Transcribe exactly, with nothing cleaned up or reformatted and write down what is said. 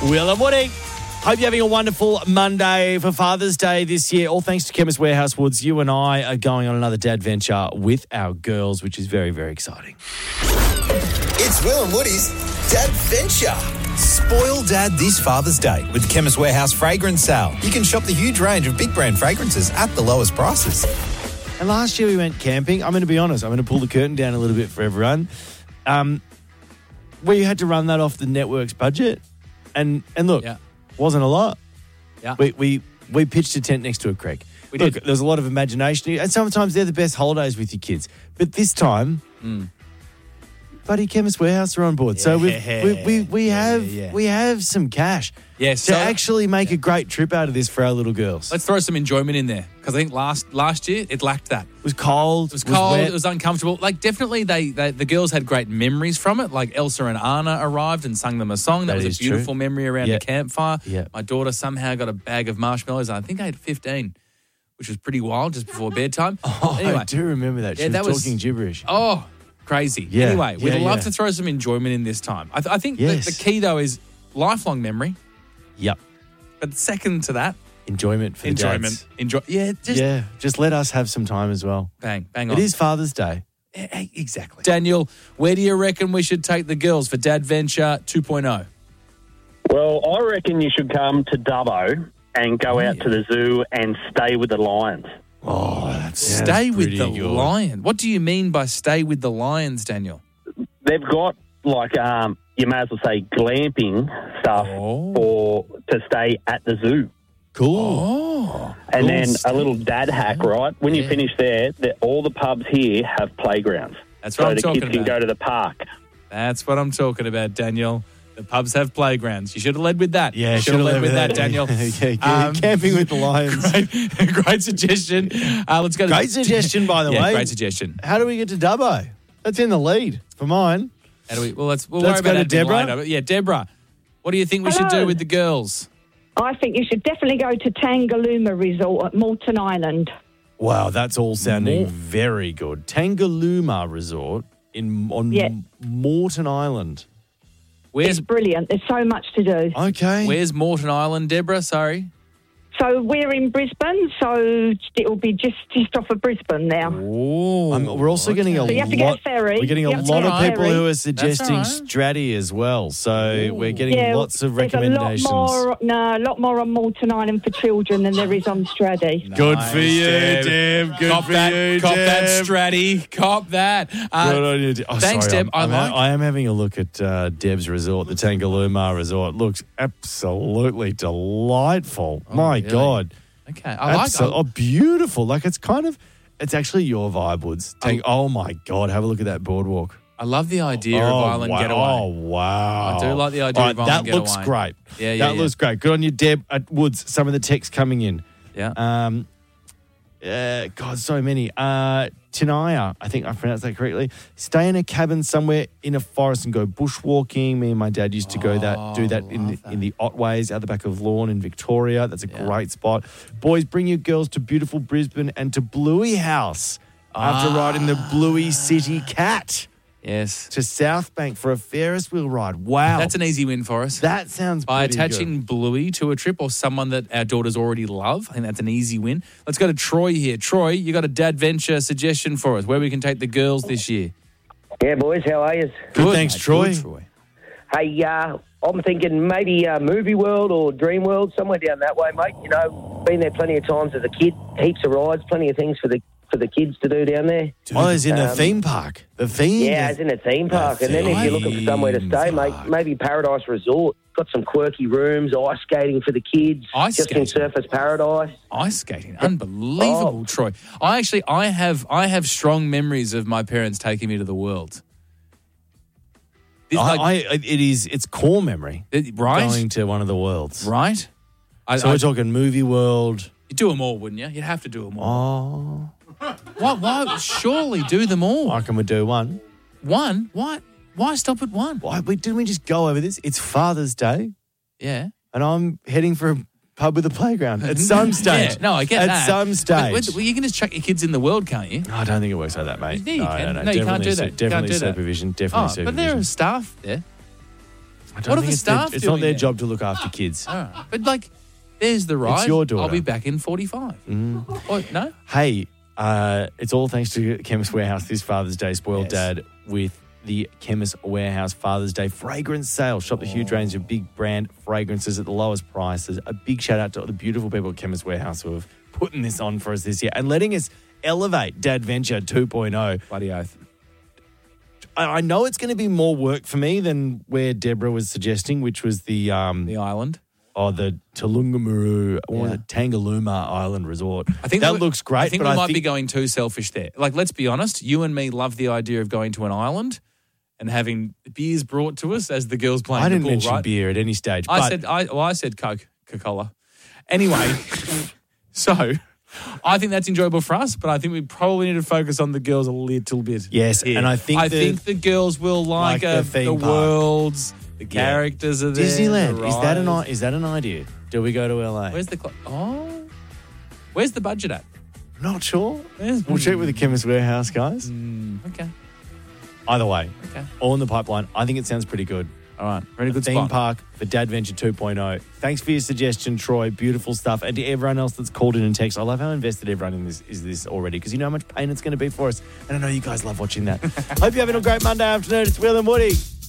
Will and Woody. Hope you're having a wonderful Monday for Father's Day this year. All thanks to Chemist Warehouse Woods. You and I are going on another dad venture with our girls, which is very, very exciting. It's Will and Woody's Dad Venture. Spoil Dad this Father's Day with Chemist Warehouse Fragrance Sale. You can shop the huge range of big brand fragrances at the lowest prices. And last year we went camping. I'm going to be honest. I'm going to pull the curtain down a little bit for everyone. Um, we had to run that off the network's budget. And and look, Yeah. wasn't a lot. Yeah. We, we, we pitched a tent next to a creek. We look, did. there's a lot of imagination. And sometimes they're the best holidays with your kids. But this time... Mm. Buddy Chemist Warehouse are on board. So we've, we we we have Yeah, yeah. we have some cash Yes, to so- actually make a great trip out of this for our little girls. Let's throw some enjoyment in there because I think last last year it lacked that. It was cold. It was cold. wet. It was uncomfortable. Like definitely, they, they the girls had great memories from it. Like Elsa and Anna arrived and sung them a song. That, That was is a beautiful true. memory around Yeah. the campfire. Yeah. My daughter somehow got a bag of marshmallows. I think I had fifteen, which was pretty wild just before bedtime. Oh, anyway, I do remember that. She Yeah, was that was- talking gibberish. oh, crazy. Yeah. Anyway, we'd Yeah, love yeah. to throw some enjoyment in this time. I, th- I think Yes. the, the key though is lifelong memory. Yep. But second to that, Enjoyment for the enjoyment. dads. Enjoy. Yeah, just yeah. Just let us have some time as well. bang, bang on. It is Father's Day. Eh, eh, Exactly. Daniel, where do you reckon we should take the girls for Dad Venture two point oh? Well, I reckon you should come to Dubbo and go out to the zoo and stay with the lions. Oh, that's Stay with pretty the good. lion. What do you mean by stay with the lions, Daniel? They've got, like, um, you may as well say glamping stuff Oh. for to stay at the zoo. Cool. Oh. And Cool then stuff. a little dad hack, right? When you Yeah. finish there, the, all the pubs here have playgrounds. That's what so I'm the talking kids can about. go to the park. That's what I'm talking about, Daniel. The pubs have playgrounds. You should have led with that. Yeah, you should have led with that, that. Daniel. Yeah, yeah, Um, camping with the lions. great, great suggestion. Uh, let's go. To Great suggestion, by the yeah, way. great suggestion. How do we get to Dubbo? That's in the lead for mine. How do we? Well, let's. We'll Let's worry go about to admin Deborah. later. But yeah, Deborah. What do you think we should do Hello. with the girls? I think you should definitely go to Tangalooma Resort at Moulton Island. Wow, that's all sounding More- very good. Tangalooma Resort in on Yeah. Morton Island. Where's It's brilliant. There's so much to do. Okay. Where's Morton Island, Deborah? Sorry. So we're in Brisbane, so it'll be just, just off of Brisbane now. Oh, Um, we're also getting a So you have to get a lot. ferry. We're getting a You have to lot get of a people ferry. who are suggesting all right. Stratty as well. So we're getting Yeah, lots of there's recommendations. a lot more, no, a lot more on Moulton Island for children than there is on Straddy. Good for Nice, you, Deb. Deb. Good cop for that, you, cop Deb. that, Stratty. Cop that. Uh, Good on you, Deb. Oh, thanks, sorry, Deb. I'm, I I'm, like- I am having a look at uh, Deb's resort, the Tangalooma Resort. Looks absolutely delightful. My really? God. Okay, I like. Absol- I, oh, beautiful. Like, it's kind of, it's actually your vibe, Woods. Tang- oh, my God. Have a look at that boardwalk. I love the idea oh, of Island wow. Getaway. Oh, wow. I do like the idea All of right, Island That looks Getaway. great. Yeah, yeah, That yeah. looks great. Good on you, Deb. At Woods, some of the texts coming in. Yeah. Um, uh, God, so many. Uh, Tinaya, I think I pronounced that correctly. Stay in a cabin somewhere in a forest and go bushwalking. Me and my dad used to go that, do that in love that. in the Otways out the back of Lawn in Victoria. That's a great spot. Boys, bring your girls to beautiful Brisbane and to Bluey House after Ah. riding the Bluey City Cat yes. to South Bank for a Ferris wheel ride. Wow, That's an easy win for us. that sounds By pretty attaching good. Bluey to a trip or someone that our daughters already love. I think that's an easy win. Let's go to Troy here. Troy, you got a Dad Venture suggestion for us where we can take the girls this year? Yeah, boys, how are you? Good, thanks, mate. Troy. Good, Troy. Hey, uh, I'm thinking maybe uh, Movie World or Dream World, somewhere down that way, mate. You know, been there plenty of times as a kid. Heaps of rides, plenty of things for the for the kids to do down there. Oh, it's in the Um, theme park. The theme. Yeah, it's in a theme park. And then if you're looking for somewhere to stay, mate, maybe Paradise Resort. Got some quirky rooms, ice skating for the kids. Ice just in skating? Surfers Paradise. Ice skating, unbelievable, Oh. Troy. I actually, I have, I have strong memories of my parents taking me to the world. This, I, like, I, it is. It's core memory. it- right, Going to one of the worlds. right. I, So I, we're talking movie world. you'd do them all, wouldn't you? You'd have to do them all. Oh, Why? Why? Surely do them all. why can we do one? One? Why? Why stop at one? Why we, didn't we just go over this? It's Father's Day, Yeah. and I'm heading for a pub with a playground at some stage. Yeah, no, I get at that. some But- stage. but- well, you can just chuck your kids in the world, can't you? I don't think it works like that, mate. Yeah, you no, can. no, no, No, you can't Definitely do su- that. You can't Definitely do that. supervision. Definitely Oh, supervision. but there are staff there. I don't What are think the it's their- staff It's not doing their there? job to look after kids. All right. But like, there's the ride. your daughter. I'll be back in forty-five. Mm. What? No? Hey, uh, it's all thanks to Chemist Warehouse this Father's Day. Spoiled Yes. Dad with the Chemist Warehouse Father's Day fragrance sale. Shop the huge range of big brand fragrances at the lowest prices. A big shout out to all the beautiful people at Chemist Warehouse who have putting this on for us this year and letting us elevate Dad Venture two point oh. Bloody oath. I I know it's going to be more work for me than where Deborah was suggesting, which was the um The island. oh the Tulungamuru, what was Yeah. it, Tangaluma Island Resort. I think that we- looks great. I think but we I might think be going too selfish there. Like, let's be honest. You and me love the idea of going to an island and having beers brought to us as the girls playing I didn't the pool, mention right? beer at any stage. I but said, I well, I said Coke, Coca-Cola. Anyway, so I think that's enjoyable for us, but I think we probably need to focus on the girls a little bit. Yes, here. and I think I the- think the girls will like, like the uh, the, theme park. worlds, the Yeah. characters are there. Disneyland the is that an rides. i- is that an idea? Do we go to L A? Where's the cl- oh? Where's the budget at? Not sure. Where's- We'll check with the Chemist Warehouse guys. Mm, okay, Either way, okay, all in the pipeline. I think it sounds pretty good. all right. Very good Theme spot. park for Dad Venture two point oh. Thanks for your suggestion, Troy. Beautiful stuff. And to everyone else that's called in and text, I love how invested everyone in this is this already because you know how much pain it's going to be for us. And I know you guys love watching that. Hope you're having a great Monday afternoon. It's Will and Woody.